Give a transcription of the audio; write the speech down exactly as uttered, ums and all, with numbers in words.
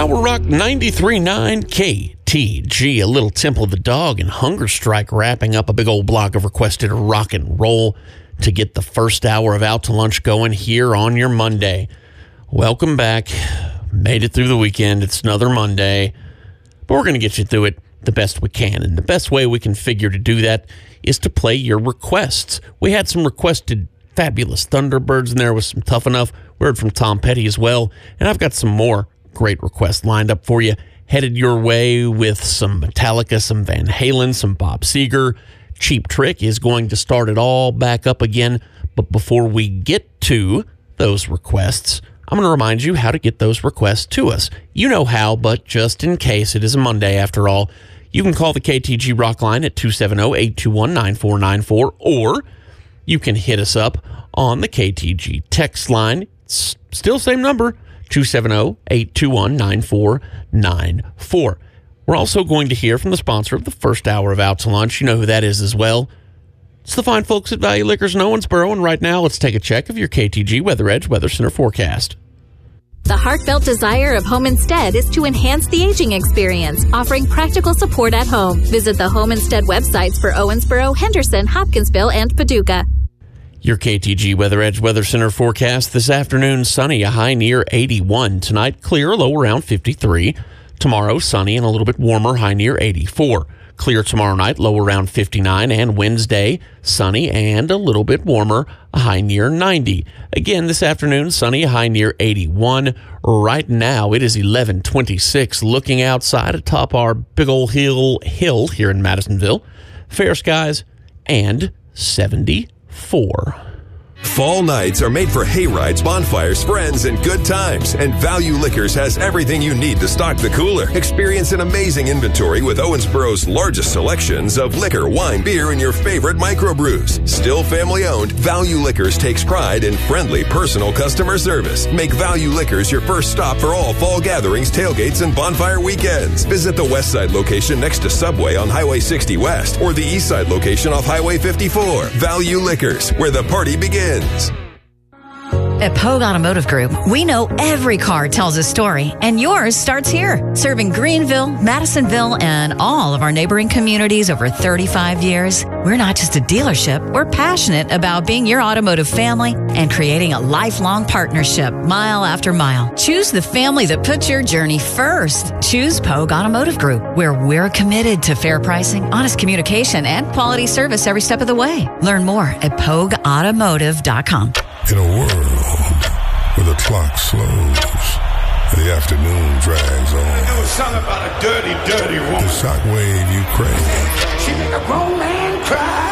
Power Rock ninety-three point nine K T G, a little Temple of the Dog and Hunger Strike wrapping up a big old block of requested rock and roll to get the first hour of Out to Lunch going here on your Monday. Welcome back. Made it through the weekend. It's another Monday, but we're going to get you through it the best we can. And the best way we can figure to do that is to play your requests. We had some requested fabulous Thunderbirds in there with some Tough Enough. We heard from Tom Petty as well. And I've got some more great requests lined up for you. Headed your way with some Metallica, some Van Halen, some Bob Seger. Cheap Trick is going to start it all back up again. But before we get to those requests, I'm going to remind you how to get those requests to us. You know how, but just in case, it is a Monday after all, you can call the K T G Rock line at two seven zero, eight two one, nine four nine four, or you can hit us up on the K T G text line. It's still same number, two seven zero, eight two one, nine four nine four. We're also going to hear from the sponsor of the first hour of Out to Lunch. You know who that is as well. It's the fine folks at Value Liquors in Owensboro, and right now let's take a check of your K T G Weather Edge Weather Center forecast. The heartfelt desire of Home Instead is to enhance the aging experience, offering practical support at home. Visit the Home Instead websites for Owensboro, Henderson, Hopkinsville, and Paducah. Your K T G Weather Edge Weather Center forecast this afternoon: sunny, a high near eighty-one. Tonight, clear, low around fifty-three. Tomorrow, sunny and a little bit warmer, high near eighty-four. Clear tomorrow night, low around fifty-nine. And Wednesday, sunny and a little bit warmer, a high near ninety. Again, this afternoon, sunny, a high near eighty-one. Right now, it is eleven twenty-six. Looking outside atop our big old hill, hill here in Madisonville. Fair skies and seventy-four. Fall nights are made for hayrides, bonfires, friends, and good times. And Value Liquors has everything you need to stock the cooler. Experience an amazing inventory with Owensboro's largest selections of liquor, wine, beer, and your favorite microbrews. Still family owned, Value Liquors takes pride in friendly, personal customer service. Make Value Liquors your first stop for all fall gatherings, tailgates, and bonfire weekends. Visit the West Side location next to Subway on Highway sixty West or the East Side location off Highway fifty-four. Value Liquors, where the party begins. At Pogue Automotive Group, we know every car tells a story, and yours starts here. Serving Greenville, Madisonville, and all of our neighboring communities over thirty-five years, we're not just a dealership. We're passionate about being your automotive family and creating a lifelong partnership mile after mile. Choose the family that puts your journey first. Choose Pogue Automotive Group, where we're committed to fair pricing, honest communication, and quality service every step of the way. Learn more at pogue automotive dot com. In a world where the clock slows and the afternoon drags on, I know a song about a dirty, dirty woman. the shockwave you crave She make a grown man cry.